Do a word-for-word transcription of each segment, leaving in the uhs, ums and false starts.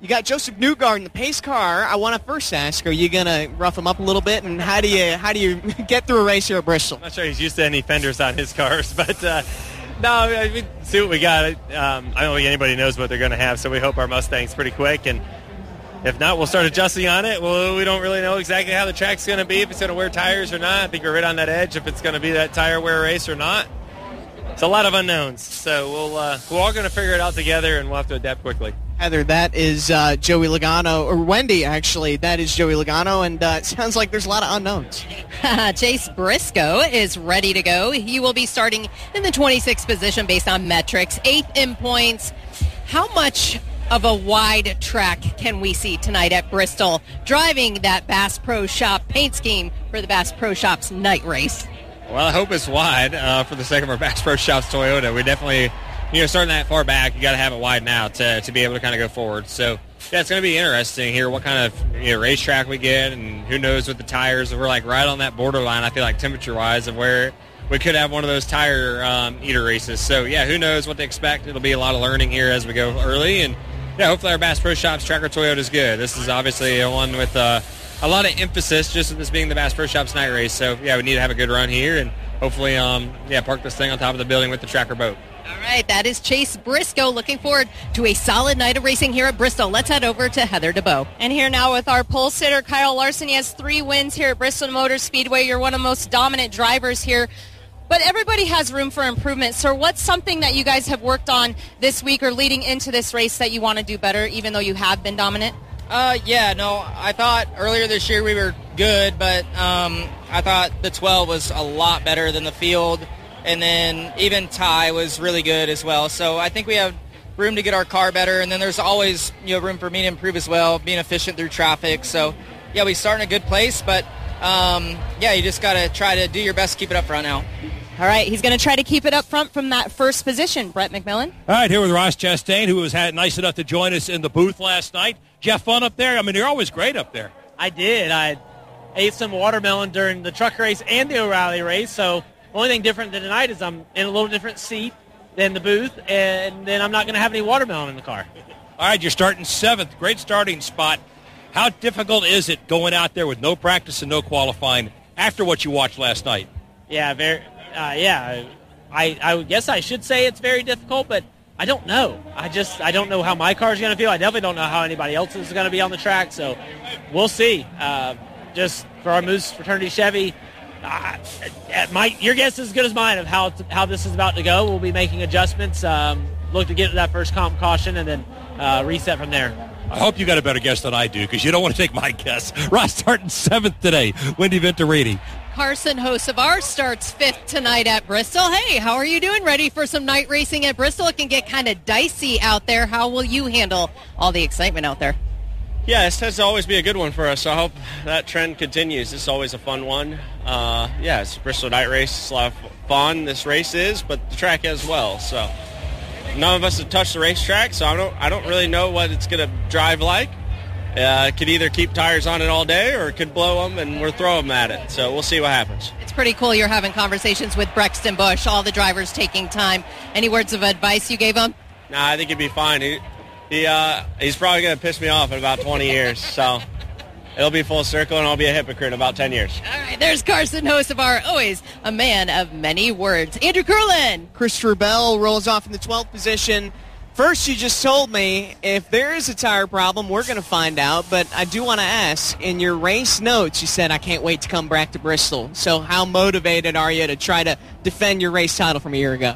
You got Joseph Newgarden in the pace car. I want to first ask, are you going to rough him up a little bit, and how do you how do you get through a race here at Bristol? I'm not sure he's used to any fenders on his cars, but uh, no, I mean, see what we got. Um, I don't think anybody knows what they're going to have, so we hope our Mustang's pretty quick, and if not, we'll start adjusting on it. Well, we don't really know exactly how the track's going to be, if it's going to wear tires or not. I think we're right on that edge, if it's going to be that tire wear race or not. It's a lot of unknowns, so we'll, uh, we're all going to figure it out together, and we'll have to adapt quickly. Heather, that is uh, Joey Logano, or Wendy, actually. That is Joey Logano, and uh, it sounds like there's a lot of unknowns. Chase Briscoe is ready to go. He will be starting in the twenty-sixth position based on metrics, eighth in points. How much of a wide track can we see tonight at Bristol, driving that Bass Pro Shop paint scheme for the Bass Pro Shop's night race? Well, I hope it's wide uh, for the sake of our Bass Pro Shops Toyota. We definitely, you know, starting that far back, you got to have it wide now to, to be able to kind of go forward. So, yeah, it's going to be interesting here what kind of, you know, racetrack we get, and who knows with the tires. We're like right on that borderline, I feel like, temperature-wise, of where we could have one of those tire um, eater races. So, yeah, who knows what to expect. It'll be a lot of learning here as we go early, and yeah, hopefully our Bass Pro Shops Tracker Toyota is good. This is obviously a one with uh, a lot of emphasis, just with this being the Bass Pro Shops night race. So, yeah, we need to have a good run here, and hopefully, um, yeah, park this thing on top of the building with the tracker boat. All right, that is Chase Briscoe. Looking forward to a solid night of racing here at Bristol. Let's head over to Heather DeBow. And here now with our pole sitter, Kyle Larson. He has three wins here at Bristol Motor Speedway. You're one of the most dominant drivers here. But everybody has room for improvement. So what's something that you guys have worked on this week or leading into this race that you want to do better, even though you have been dominant? Uh, yeah, no, I thought earlier this year we were good, but um, I thought the twelve was a lot better than the field. And then even Ty was really good as well. So I think we have room to get our car better. And then there's always, you know, room for me to improve as well, being efficient through traffic. So, yeah, we start in a good place, but, um, yeah, you just got to try to do your best to keep it up front now. All right, he's going to try to keep it up front from that first position. Brett McMillan. All right, here with Ross Chastain, who was had nice enough to join us in the booth last night. Did you have fun up there? I mean, you're always great up there. I did. I ate some watermelon during the truck race and the O'Reilly race, so the only thing different than tonight is I'm in a little different seat than the booth, and then I'm not going to have any watermelon in the car. All right, you're starting seventh. Great starting spot. How difficult is it going out there with no practice and no qualifying after what you watched last night? Yeah, very. Uh, yeah, I, I guess I should say it's very difficult, but I don't know. I just I don't know how my car is going to feel. I definitely don't know how anybody else is going to be on the track, so we'll see. Uh, just for our Moose Fraternity Chevy, uh, my, your guess is as good as mine of how how this is about to go. We'll be making adjustments, um, look to get to that first comp caution, and then uh, reset from there. I hope you got a better guess than I do, because you don't want to take my guess. Ross starting seventh today. Wendy Venturini. Carson Hocevar starts fifth tonight at Bristol. Hey, how are you doing? Ready for some night racing at Bristol? It can get kind of dicey out there. How will you handle all the excitement out there? Yeah, this tends to always be a good one for us, so I hope that trend continues. It's always a fun one. Uh, yeah, it's a Bristol night race. It's a lot of fun, this race is, but the track as well. So none of us have touched the racetrack, so I don't, I don't really know what it's going to drive like. Uh, it could either keep tires on it all day or it could blow them and we're throwing them at it. So we'll see what happens. It's pretty cool you're having conversations with Brexton Bush, all the drivers taking time. Any words of advice you gave him? Nah, I think he'd be fine. He, he uh, he's probably going to piss me off in about twenty years. So it'll be full circle and I'll be a hypocrite in about ten years. All right, there's Carson Hocevar, always a man of many words. Andrew Curlin. Christopher Bell rolls off in the twelfth position. First, you just told me if there is a tire problem, we're going to find out. But I do want to ask, in your race notes, you said, I can't wait to come back to Bristol. So how motivated are you to try to defend your race title from a year ago?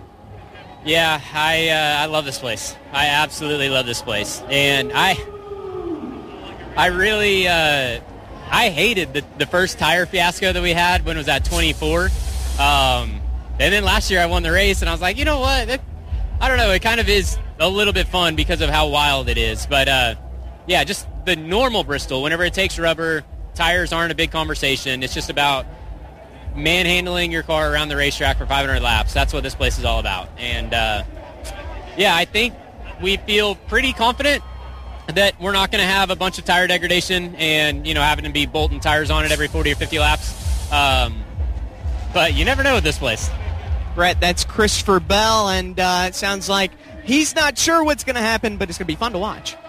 Yeah, I uh, I love this place. I absolutely love this place. And I I really, uh, I hated the, the first tire fiasco that we had when it was at twenty-four. Um, and then last year I won the race, and I was like, you know what? It, I don't know. It kind of is a little bit fun because of how wild it is. But, uh, yeah, just the normal Bristol, whenever it takes rubber, tires aren't a big conversation. It's just about manhandling your car around the racetrack for five hundred laps. That's what this place is all about. And, uh, yeah, I think we feel pretty confident that we're not going to have a bunch of tire degradation and, you know, having to be bolting tires on it every forty or fifty laps. Um, but you never know with this place. Brett, that's Christopher Bell, and uh, it sounds like he's not sure what's going to happen, but it's going to be fun to watch.